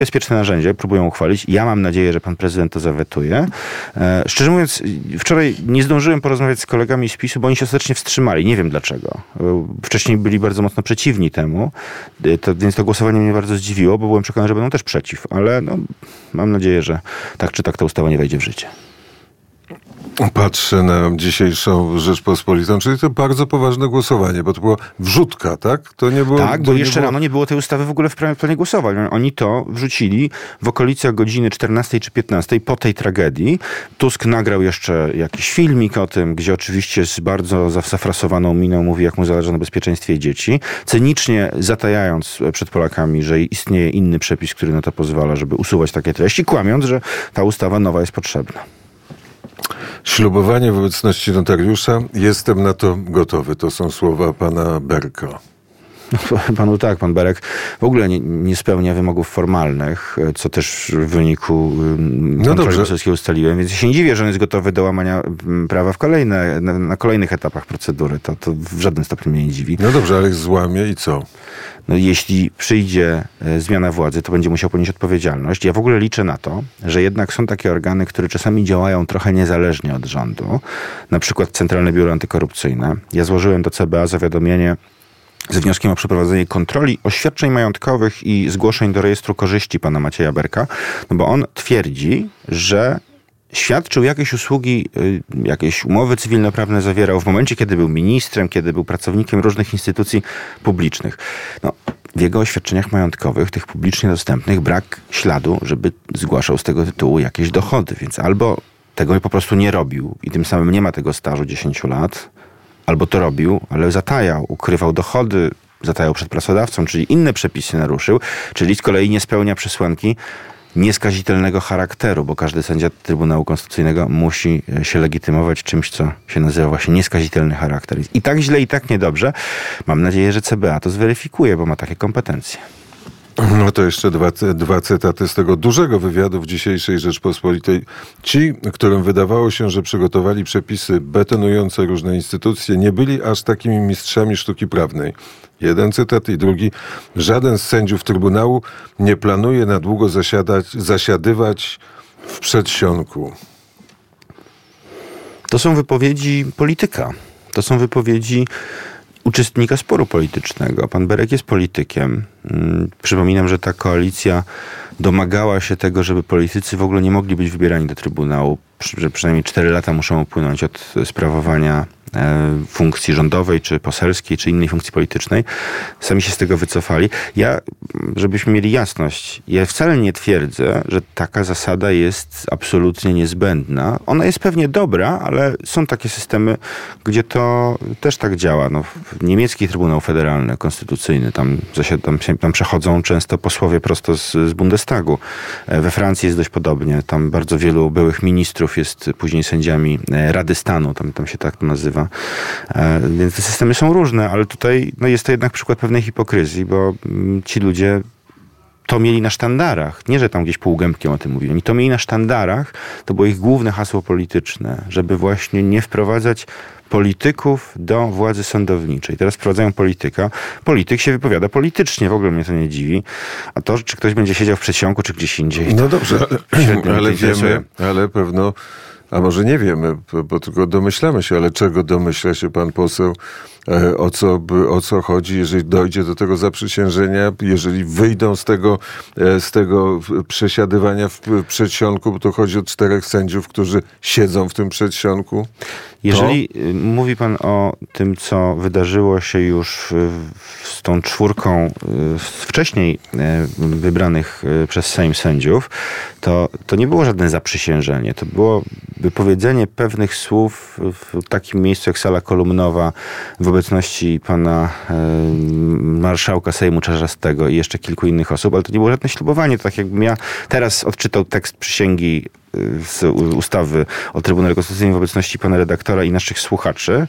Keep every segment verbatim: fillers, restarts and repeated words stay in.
bezpieczne narzędzie, próbują uchwalić. Ja mam nadzieję, że pan prezydent to zawetuje. E, szczerze mówiąc, wczoraj nie zdążyłem porozmawiać z kolegami z PiSu, bo oni się ostatecznie wstrzymali. Nie wiem dlaczego. Wcześniej byli bardzo mocno przeciwni temu, to, więc to głosowanie mnie bardzo zdziwiło, bo byłem przekonany, że będą też przeciw. Ale no, mam nadzieję, że tak czy tak ta ustawa nie wejdzie w życie. Patrzę na dzisiejszą Rzeczpospolitą, czyli to bardzo poważne głosowanie, bo to była wrzutka, tak? To nie było. Tak, bo nie jeszcze było... rano nie było tej ustawy w ogóle w planie głosowań. Oni to wrzucili w okolicach godziny czternastej czy piętnastej po tej tragedii. Tusk nagrał jeszcze jakiś filmik o tym, gdzie oczywiście z bardzo zafrasowaną miną mówi, jak mu zależy na bezpieczeństwie dzieci, cynicznie zatajając przed Polakami, że istnieje inny przepis, który na to pozwala, żeby usuwać takie treści, kłamiąc, że ta ustawa nowa jest potrzebna. Ślubowanie w obecności notariusza. Jestem na to gotowy. To są słowa pana Berka. Panu tak, pan Berek w ogóle nie, nie spełnia wymogów formalnych, co też w wyniku no kontroli poselskiej ustaliłem, więc się nie dziwię, że on jest gotowy do łamania prawa w kolejne, na, na kolejnych etapach procedury. To, to w żadnym stopniu mnie nie dziwi. No dobrze, ale złamie i co? No, jeśli przyjdzie zmiana władzy, to będzie musiał ponieść odpowiedzialność. Ja w ogóle liczę na to, że jednak są takie organy, które czasami działają trochę niezależnie od rządu. Na przykład Centralne Biuro Antykorupcyjne. Ja złożyłem do C B A zawiadomienie z wnioskiem o przeprowadzenie kontroli oświadczeń majątkowych i zgłoszeń do rejestru korzyści pana Macieja Berka, no bo on twierdzi, że świadczył jakieś usługi, jakieś umowy cywilnoprawne zawierał w momencie, kiedy był ministrem, kiedy był pracownikiem różnych instytucji publicznych. No, w jego oświadczeniach majątkowych, tych publicznie dostępnych, brak śladu, żeby zgłaszał z tego tytułu jakieś dochody, więc albo tego po prostu nie robił i tym samym nie ma tego stażu dziesięciu lat, albo to robił, ale zatajał, ukrywał dochody, zatajał przed pracodawcą, czyli inne przepisy naruszył, czyli z kolei nie spełnia przesłanki nieskazitelnego charakteru, bo każdy sędzia Trybunału Konstytucyjnego musi się legitymować czymś, co się nazywa właśnie nieskazitelny charakter. I tak źle, i tak niedobrze. Mam nadzieję, że C B A to zweryfikuje, bo ma takie kompetencje. No to jeszcze dwa, dwa cytaty z tego dużego wywiadu w dzisiejszej Rzeczpospolitej. Ci, którym wydawało się, że przygotowali przepisy betonujące różne instytucje, nie byli aż takimi mistrzami sztuki prawnej. Jeden cytat i drugi. Żaden z sędziów Trybunału nie planuje na długo zasiadać, zasiadywać w przedsionku. To są wypowiedzi polityka. To są wypowiedzi uczestnika sporu politycznego. Pan Berek jest politykiem. Przypominam, że ta koalicja domagała się tego, żeby politycy w ogóle nie mogli być wybierani do Trybunału, że przynajmniej cztery lata muszą upłynąć od sprawowania funkcji rządowej, czy poselskiej, czy innej funkcji politycznej. Sami się z tego wycofali. Ja, żebyśmy mieli jasność, ja wcale nie twierdzę, że taka zasada jest absolutnie niezbędna. Ona jest pewnie dobra, ale są takie systemy, gdzie to też tak działa. No, niemiecki Trybunał Federalny, Konstytucyjny, tam, tam, tam przechodzą często posłowie prosto z, z Bundestagu. We Francji jest dość podobnie. Tam bardzo wielu byłych ministrów jest później sędziami Rady Stanu, tam, tam się tak to nazywa. Więc te systemy są różne, ale tutaj no jest to jednak przykład pewnej hipokryzji, bo ci ludzie to mieli na sztandarach. Nie, że tam gdzieś półgębkiem o tym mówili. Oni to mieli na sztandarach. To było ich główne hasło polityczne, żeby właśnie nie wprowadzać polityków do władzy sądowniczej. Teraz wprowadzają polityka. Polityk się wypowiada politycznie. W ogóle mnie to nie dziwi. A to, czy ktoś będzie siedział w przedsionku, czy gdzieś indziej. No dobrze, ale, ale wiemy, ale pewno a może nie wiemy, bo tylko domyślamy się, ale czego domyśla się pan poseł, o co, o co chodzi, jeżeli dojdzie do tego zaprzysiężenia, jeżeli wyjdą z tego, z tego przesiadywania w przedsionku, bo to chodzi o czterech sędziów, którzy siedzą w tym przedsionku? Jeżeli to... mówi pan o tym, co wydarzyło się już z tą czwórką wcześniej wybranych przez Sejm sędziów, to, to nie było żadne zaprzysiężenie. To było wypowiedzenie pewnych słów w takim miejscu jak sala kolumnowa w obecności pana e, marszałka Sejmu Czarzastego i jeszcze kilku innych osób, ale to nie było żadne ślubowanie. To tak jakbym ja teraz odczytał tekst przysięgi z ustawy o Trybunale Konstytucyjnym w obecności pana redaktora i naszych słuchaczy.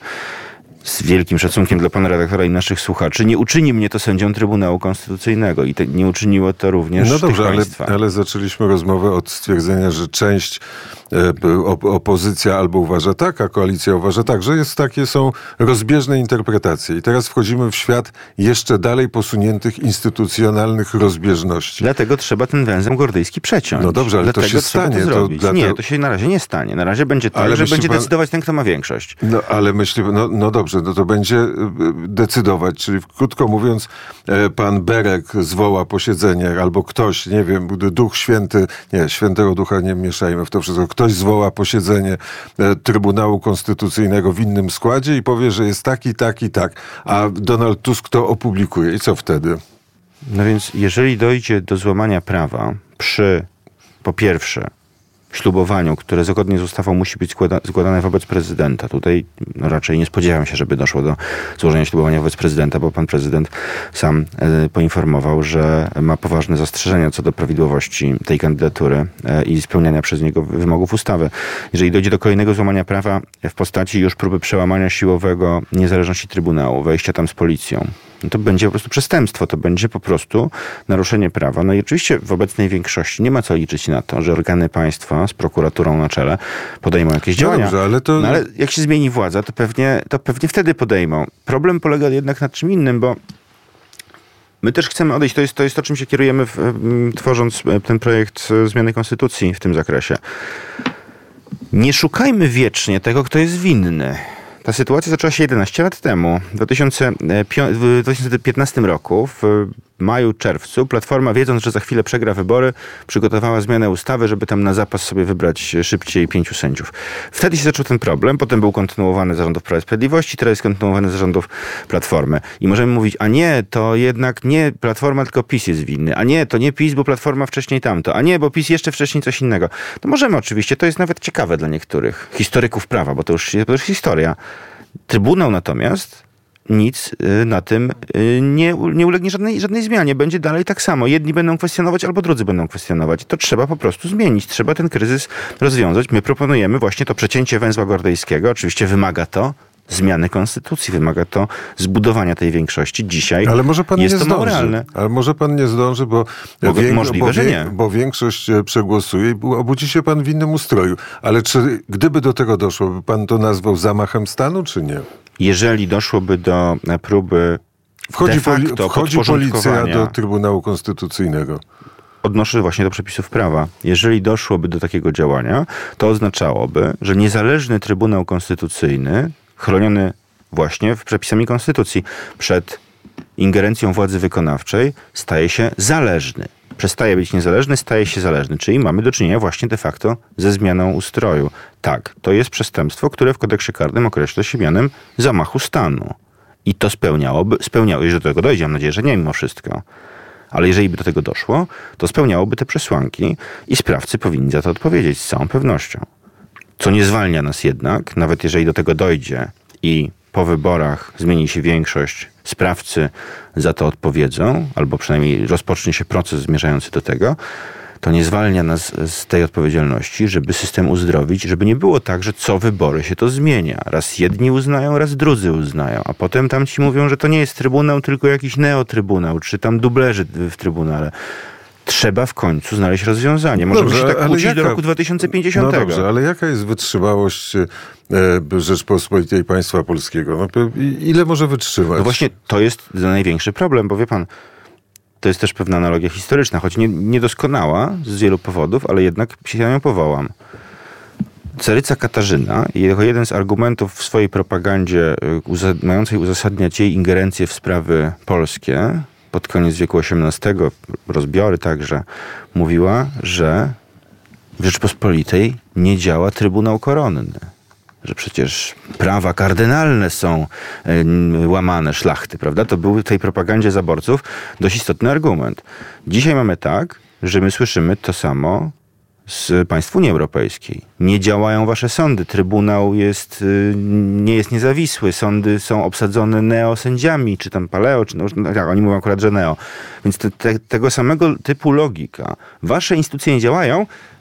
Z wielkim szacunkiem dla pana redaktora i naszych słuchaczy. Nie uczyni mnie to sędzią Trybunału Konstytucyjnego i te, nie uczyniło to również No dobrze, tych państwa. Ale, ale zaczęliśmy rozmowę od stwierdzenia, że część opozycja albo uważa tak, a koalicja uważa tak, że jest takie, są rozbieżne interpretacje. I teraz wchodzimy w świat jeszcze dalej posuniętych instytucjonalnych rozbieżności. Dlatego trzeba ten węzeł gordyjski przeciąć. No dobrze, ale Dlatego to się trzeba stanie. To zrobić. To, nie, to się na razie nie stanie. Na razie będzie tak, ale że będzie pan... decydować ten, kto ma większość. No ale myślę, no, no dobrze, no to będzie decydować, czyli krótko mówiąc, pan Berek zwoła posiedzenie, albo ktoś, nie wiem, Duch Święty, nie, Świętego Ducha nie mieszajmy w to wszystko, ktoś zwoła posiedzenie Trybunału Konstytucyjnego w innym składzie i powie, że jest tak i tak i tak, a Donald Tusk to opublikuje. I co wtedy? No więc jeżeli dojdzie do złamania prawa przy, po pierwsze, ślubowaniu, które zgodnie z ustawą musi być składane wobec prezydenta. Tutaj no, raczej nie spodziewam się, żeby doszło do złożenia ślubowania wobec prezydenta, bo pan prezydent sam e, poinformował, że ma poważne zastrzeżenia co do prawidłowości tej kandydatury e, i spełniania przez niego wymogów ustawy. Jeżeli dojdzie do kolejnego złamania prawa w postaci już próby przełamania siłowego niezależności Trybunału, wejścia tam z policją, no to będzie po prostu przestępstwo, to będzie po prostu naruszenie prawa. No i oczywiście w obecnej większości nie ma co liczyć na to, że organy państwa z prokuraturą na czele podejmą jakieś działania. Dobrze, ale to... No ale jak się zmieni władza, to pewnie, to pewnie wtedy podejmą. Problem polega jednak na czym innym, bo my też chcemy odejść. To jest to, jest to czym się kierujemy, w, tworząc ten projekt zmiany konstytucji w tym zakresie. Nie szukajmy wiecznie tego, kto jest winny. Ta sytuacja zaczęła się jedenaście lat temu. W dwa tysiące piętnastym roku, w maju, czerwcu, Platforma, wiedząc, że za chwilę przegra wybory, przygotowała zmianę ustawy, żeby tam na zapas sobie wybrać szybciej pięciu sędziów. Wtedy się zaczął ten problem, potem był kontynuowany za rządów Prawa i Sprawiedliwości, teraz jest kontynuowany za rządów Platformy. I możemy mówić, a nie, to jednak nie Platforma, tylko PiS jest winny, a nie, to nie PiS, bo Platforma wcześniej tamto, a nie, bo PiS jeszcze wcześniej coś innego. To możemy oczywiście, to jest nawet ciekawe dla niektórych historyków prawa, bo to już, to już historia. Trybunał natomiast nic na tym nie, nie ulegnie żadnej, żadnej zmianie. Będzie dalej tak samo. Jedni będą kwestionować, albo drudzy będą kwestionować. To trzeba po prostu zmienić. Trzeba ten kryzys rozwiązać. My proponujemy właśnie to przecięcie węzła gordyjskiego. Oczywiście wymaga to zmiany konstytucji. Wymaga to zbudowania tej większości. Dzisiaj ale może pan jest nie to zdąży. moralne. Ale może pan nie zdąży, bo, Bo, wiek, możliwe, bo, że wiek, nie. bo większość przegłosuje i obudzi się pan w innym ustroju. Ale czy gdyby do tego doszło, by pan to nazwał zamachem stanu, czy nie? Jeżeli doszłoby do próby Wchodzi, de facto poli- wchodzi policja podporządkowania do Trybunału Konstytucyjnego. Odnoszę właśnie do przepisów prawa. Jeżeli doszłoby do takiego działania, to oznaczałoby, że niezależny Trybunał Konstytucyjny, chroniony właśnie w przepisami Konstytucji przed ingerencją władzy wykonawczej, staje się zależny. Przestaje być niezależny, staje się zależny. Czyli mamy do czynienia właśnie de facto ze zmianą ustroju. Tak, to jest przestępstwo, które w kodeksie karnym określa się mianem zamachu stanu. I to spełniałoby, spełniało, jeżeli do tego dojdzie, mam nadzieję, że nie mimo wszystko. Ale jeżeli by do tego doszło, to spełniałoby te przesłanki i sprawcy powinni za to odpowiedzieć z całą pewnością. Co nie zwalnia nas jednak, nawet jeżeli do tego dojdzie i po wyborach zmieni się większość, sprawcy za to odpowiedzą, albo przynajmniej rozpocznie się proces zmierzający do tego, to nie zwalnia nas z tej odpowiedzialności, żeby system uzdrowić, żeby nie było tak, że co wybory się to zmienia. Raz jedni uznają, raz drudzy uznają, a potem tam ci mówią, że to nie jest trybunał, tylko jakiś neotrybunał, czy tam dublerzy w trybunale. Trzeba w końcu znaleźć rozwiązanie. Możemy dobrze, się tak kłócić jaka, do roku dwa tysiące pięćdziesiątego. No dobrze, ale jaka jest wytrzymałość e, Rzeczpospolitej państwa polskiego? No, ile może wytrzymać? No właśnie to jest największy problem, bo wie pan, to jest też pewna analogia historyczna, choć nie, niedoskonała z wielu powodów, ale jednak się na nią powołam. Caryca Katarzyna, jako jeden z argumentów w swojej propagandzie uza- mającej uzasadniać jej ingerencję w sprawy polskie, pod koniec wieku osiemnastego, rozbiory także, mówiła, że w Rzeczpospolitej nie działa Trybunał Koronny. Że przecież prawa kardynalne są y, łamane, szlachty, prawda? To był w tej propagandzie zaborców dość istotny argument. Dzisiaj mamy tak, że my słyszymy to samo z państw Unii Europejskiej. Nie działają wasze sądy. Trybunał jest, y, nie jest niezawisły. Sądy są obsadzone neosędziami, czy tam paleo, czy no, tak, oni mówią akurat, że neo. Więc te, te, tego samego typu logika. Wasze instytucje nie działają,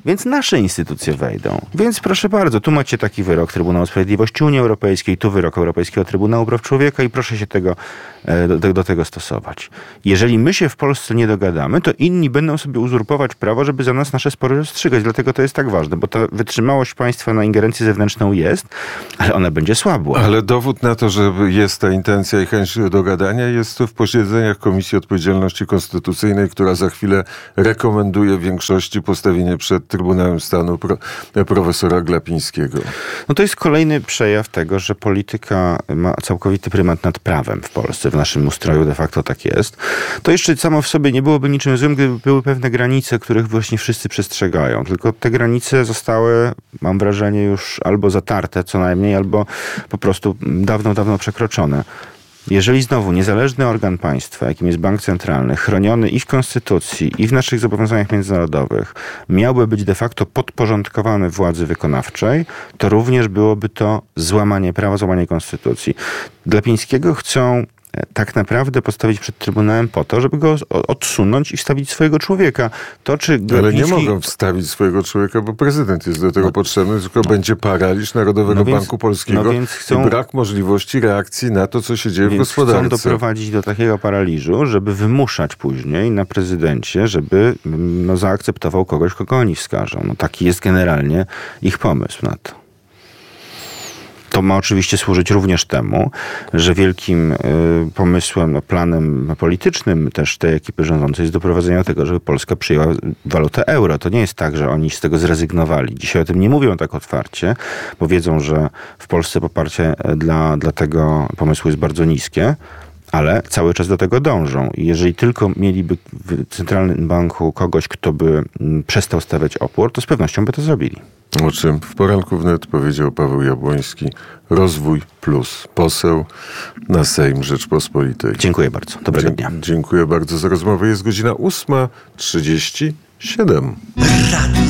więc nasze instytucje wejdą. Więc proszę bardzo, tu macie taki wyrok Trybunału Sprawiedliwości Unii Europejskiej, tu wyrok Europejskiego Trybunału Praw Człowieka i proszę się tego, do, do tego stosować. Jeżeli my się w Polsce nie dogadamy, to inni będą sobie uzurpować prawo, żeby za nas nasze spory rozstrzygać. Dlatego to jest tak ważne, bo ta wytrzymałość państwa na ingerencję zewnętrzną jest, ale ona będzie słabła. Ale dowód na to, że jest ta intencja i chęć dogadania jest w posiedzeniach Komisji Odpowiedzialności Konstytucyjnej, która za chwilę rekomenduje większości postawienie przed Trybunałem Stanu pro, profesora Glapińskiego. No to jest kolejny przejaw tego, że polityka ma całkowity prymat nad prawem w Polsce. W naszym ustroju de facto tak jest. To jeszcze samo w sobie nie byłoby niczym złym, gdyby były pewne granice, których właśnie wszyscy przestrzegają. Tylko te granice zostały, mam wrażenie, już albo zatarte co najmniej, albo po prostu dawno, dawno przekroczone. Jeżeli znowu niezależny organ państwa, jakim jest Bank Centralny, chroniony i w Konstytucji, i w naszych zobowiązaniach międzynarodowych, miałby być de facto podporządkowany władzy wykonawczej, to również byłoby to złamanie prawa, złamanie Konstytucji. Glapińskiego chcą tak naprawdę postawić przed Trybunałem po to, żeby go odsunąć i wstawić swojego człowieka. To, czy Glapiński... Ale nie mogą wstawić swojego człowieka, bo prezydent jest do tego no, potrzebny, tylko no. będzie paraliż Narodowego no więc, Banku Polskiego no więc chcą, i brak możliwości reakcji na to, co się dzieje w gospodarce. Chcą doprowadzić do takiego paraliżu, żeby wymuszać później na prezydencie, żeby no, zaakceptował kogoś, kogo oni wskażą. No, taki jest generalnie ich pomysł na to. To ma oczywiście służyć również temu, że wielkim y, pomysłem, no, planem politycznym też tej ekipy rządzącej jest doprowadzenie do tego, żeby Polska przyjęła walutę euro. To nie jest tak, że oni z tego zrezygnowali. Dzisiaj o tym nie mówią tak otwarcie, bo wiedzą, że w Polsce poparcie dla, dla tego pomysłu jest bardzo niskie, ale cały czas do tego dążą. I jeżeli tylko mieliby w Centralnym Banku kogoś, kto by przestał stawiać opór, to z pewnością by to zrobili. O czym w Poranku Wnet powiedział Paweł Jabłoński. Rozwój plus. Poseł na Sejm Rzeczpospolitej. Dziękuję bardzo. Dobrego Dzie- dnia. Dziękuję bardzo za rozmowę. Jest godzina ósma trzydzieści siedem. Radio